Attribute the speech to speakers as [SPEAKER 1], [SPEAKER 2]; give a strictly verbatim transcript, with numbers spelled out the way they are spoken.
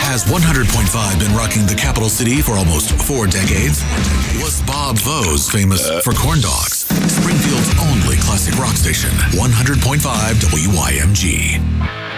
[SPEAKER 1] Has one hundred point five been rocking the capital city for almost four decades? Was Bob Vose famous for corn dogs? Springfield's only classic rock station, one hundred point five W Y M G.